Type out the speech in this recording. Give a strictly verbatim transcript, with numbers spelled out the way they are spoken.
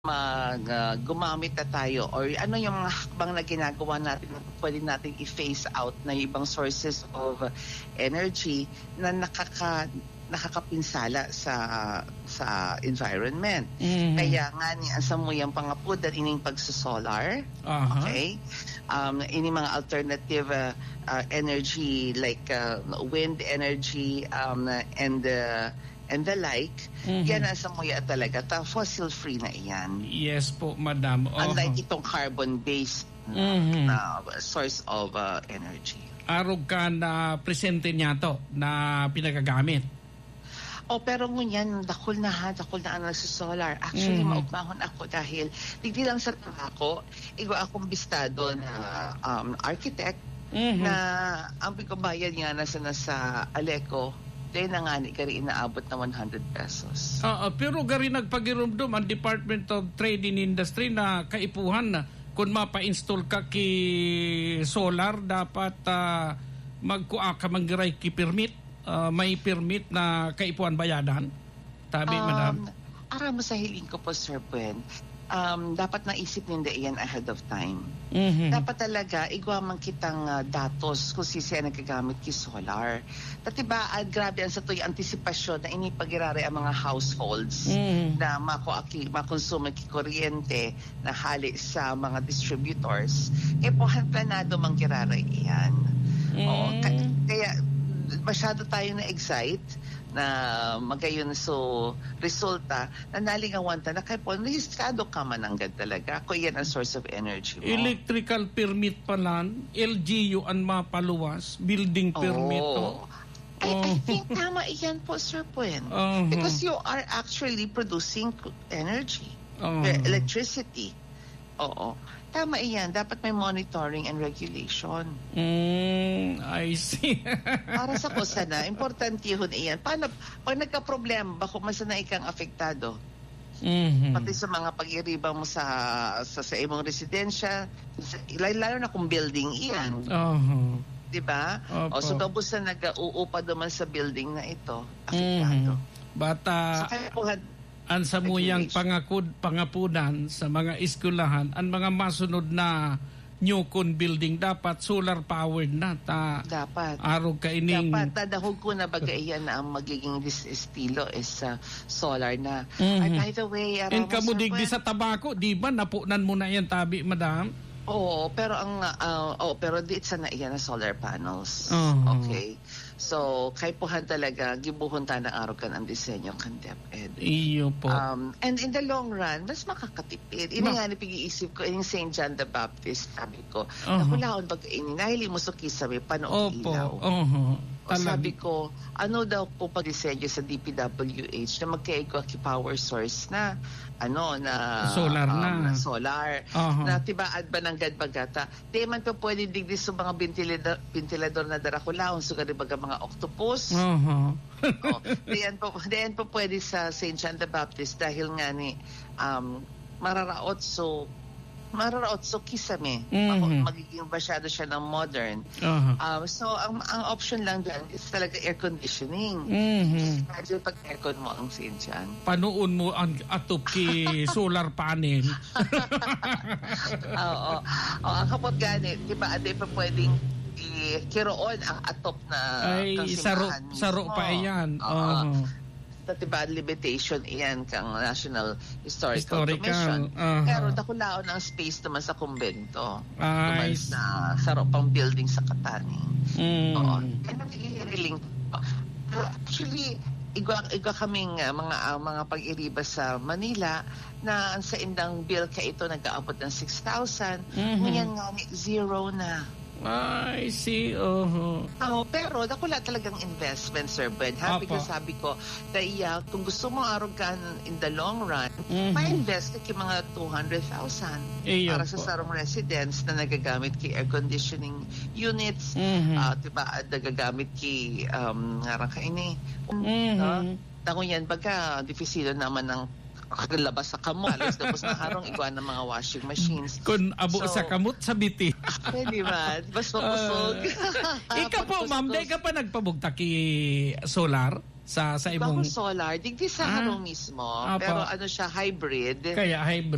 mag uh, gumamit na tayo or ano yung mga hakbang na ginagawa natin na pwede natin i-phase out na ibang sources of uh, energy na nakaka nakakapinsala sa sa environment. Mm-hmm. Kaya nga ni asa mo yung pangapudan ining pagsosolar. Uh-huh. Okay? Um ini mga alternative uh, uh, energy like uh, wind energy um and uh, and the like, mm-hmm. yan ang muya talaga. Ta fossil-free na iyan. Yes po, madam. Uh-huh. Unlike itong carbon-based mm-hmm. na source of uh, energy. Arog ka na presente niya to na pinagagamit. O, pero ngunyan, dakol na ha, dakol na ang nagsusolar. Actually, mm-hmm. maugmahon ako dahil hindi lang sa ako, iwa akong bistado na um, architect mm-hmm. na ang pagkabayan nga nasa nasa Aleco, dahil na nga ni gari inaabot na one hundred pesos. Uh, uh, pero gari nagpagirumdum ang Department of Trade and Industry na kaipuhan na kung mapa-install ka ki solar, dapat uh, magkuha ka mag-giray ki permit. Uh, may permit na kaipuhan bayadan. Tabi, um, madam. Aram mo sa hiling ko po, Sir Buen. Um, dapat naisip ninda iyan ahead of time. Mm-hmm. Dapat talaga igwaman kitang uh, datos kung sisiya nagagamit ki solar. Tatiba, uh, grabe ang sa to'y antisipasyon na inipagirari ang mga households mm-hmm. na makuaki, makonsume ki kuryente na hali sa mga distributors. E pohan planado manggirari iyan. Mm-hmm. Oo, kaya, kaya masyado tayo na-excite na magayon so resulta na nalingawanta na kay po rehistrado ka man hanggang talaga kung yan ang source of energy mo. Electrical permit pa lang, L G U ang mapaluwas, building permit oh. to. I, I think tama iyan po, Sir Puen. Uh-huh. Because you are actually producing energy, uh-huh. electricity. Oo. Tama iyan. Dapat may monitoring and regulation. Mm, I see. Para sa kusa na, importante yun iyan. Paano, pag nagka-problema, bako masana ikang apektado? Mm-hmm. Pati sa mga pag-iribang mo sa, sa, sa imong residensya, lalo na kung building iyan. Uh-huh. Diba? O so tapos na nag-uupa naman sa building na ito, apektado. Mm-hmm. Bata... So, kaya po, ang samuyang pangakod, pangapunan sa mga eskwelahan, ang mga masunod na Newcon building dapat solar powered na. Ta, dapat. Arog ka ining... Dapat. Tadahog ko na bagay yan na ang magiging dis estilo is uh, solar na. Mm-hmm. Ay, by the way, and kamudig di sa tabako, di ba? Napunan mo na yan, tabi, madam? Oo, pero ang uh, oh, pero di sa na iyan na solar panels. Uh-huh. Okay. So, kay puhan talaga gibuhon ta ng araw kan ang disenyo kan DepEd. Iyo po. Um, and in the long run, mas makakatipid. Ini Ma- nga ni pag-iisip ko in Saint John the Baptist, sabi ko, uh-huh. nakulaon bag ini nahili mo sa kisame panood ilaw. Uh-huh. O sabi ko, ano daw po pag-disenyo sa D P W H na magkaigo ki power source na ano na solar um, na. na solar uh-huh. na tibaad ba ng gadbagata di man pa pwede digdi sa mga ventilador, ventilador na darakulaon so kadi baga mga octopus uh-huh. oh, diyan po diyan po pwede sa Saint John the Baptist dahil nga ni um, mararaot so mararaot so kisame mm-hmm. magiging masyado siya ng modern uh-huh. um, so ang, ang option lang dyan is talaga air conditioning mm-hmm. imagine pag aircon mo ang Saint John panoon mo ang atop ki solar panel oo oo ang kapot ganit diba ade pa pwedeng kiroon ang atop na ay saro, saro pa iyan oo uh-huh. Diba, limitation iyan kang National Historical, Historical Commission. Uh-huh. Pero nakulaon ang space naman sa kumbento. Ay, na saro pang building sa Kataning. Mm. Oo. And nag-i-reling. Actually, igwa, igwa kaming uh, mga uh, mga pag-iriba sa Manila na sa indang bill ka ito nag-aabot ng six thousand. Mm-hmm. Ngayon nga, zero na. I see. Uh-huh. Oh, pero nakula talagang investment, Sir Ben. Happy ka sabi ko, dahil kung gusto mo arugan in the long run, mm-hmm. ma-invest ka mga two hundred thousand para sa sarong residents na nagagamit ki air conditioning units, mm-hmm. uh, diba, nagagamit ki um, nga kaini. Mm-hmm. Uh, Tango yan, baga, difisilo naman ng kagalabas sa kamot. Alos tapos na harong iguan ng mga washing machines. Kung abo so, sa kamot, sa biti. Pwede ba? Bas mapusog. Uh, ikaw po, ma'am, di ka pa nagpabugta ki solar? sa sa imong solar digdi sa ah, harong mismo apa. Pero ano siya hybrid kaya hybrid